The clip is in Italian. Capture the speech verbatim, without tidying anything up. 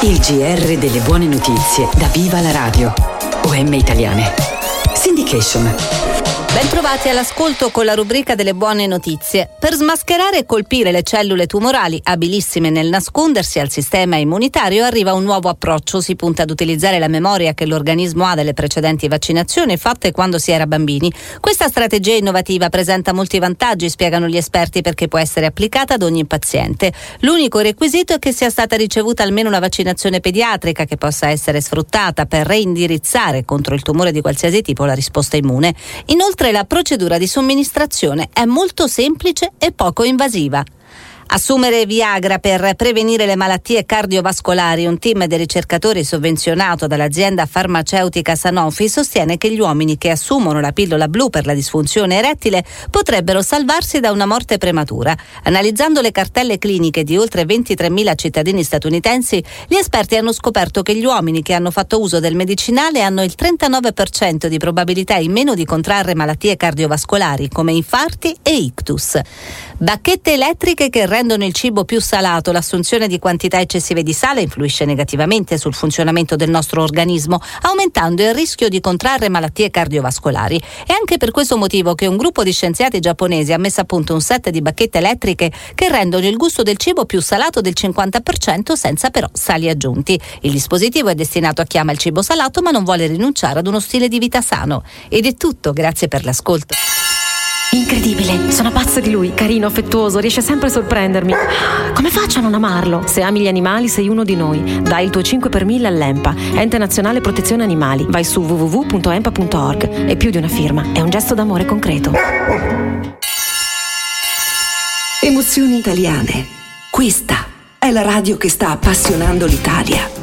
Il G R delle buone notizie da Viva la Radio. O M Italiane. Syndication. Bentrovati all'ascolto con la rubrica delle buone notizie. Per smascherare e colpire le cellule tumorali, abilissime nel nascondersi al sistema immunitario, arriva un nuovo approccio. Si punta ad utilizzare la memoria che l'organismo ha delle precedenti vaccinazioni fatte quando si era bambini. Questa strategia innovativa presenta molti vantaggi, spiegano gli esperti, perché può essere applicata ad ogni paziente. L'unico requisito è che sia stata ricevuta almeno una vaccinazione pediatrica che possa essere sfruttata per reindirizzare contro il tumore di qualsiasi tipo la risposta immune. Inoltre, la procedura di somministrazione è molto semplice e poco invasiva. Assumere Viagra per prevenire le malattie cardiovascolari. Un team di ricercatori sovvenzionato dall'azienda farmaceutica Sanofi sostiene che gli uomini che assumono la pillola blu per la disfunzione erettile potrebbero salvarsi da una morte prematura. Analizzando le cartelle cliniche di oltre ventitremila cittadini statunitensi, gli esperti hanno scoperto che gli uomini che hanno fatto uso del medicinale hanno il trentanove per cento di probabilità in meno di contrarre malattie cardiovascolari come infarti e ictus. Bacchette elettriche che rendono il cibo più salato. L'assunzione di quantità eccessive di sale influisce negativamente sul funzionamento del nostro organismo, aumentando il rischio di contrarre malattie cardiovascolari. È anche per questo motivo che un gruppo di scienziati giapponesi ha messo a punto un set di bacchette elettriche che rendono il gusto del cibo più salato del cinquanta per cento senza però sali aggiunti. Il dispositivo è destinato a chi ama il cibo salato ma non vuole rinunciare ad uno stile di vita sano. Ed è tutto, grazie per l'ascolto. Incredibile, sono pazza di lui, carino, affettuoso, riesce sempre a sorprendermi. Come faccio a non amarlo? Se ami gli animali sei uno di noi. Dai il tuo cinque per mille all'E M P A, Ente Nazionale Protezione Animali. Vai su w w w punto empa punto org. È più di una firma, è un gesto d'amore concreto. Emozioni italiane. Questa è la radio che sta appassionando l'Italia.